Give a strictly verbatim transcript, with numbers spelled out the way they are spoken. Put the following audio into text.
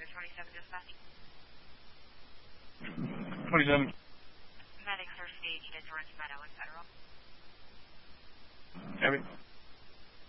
twenty-seven dispatch. twenty-seven. Medics are staged at George Meadow and Federal. Copy.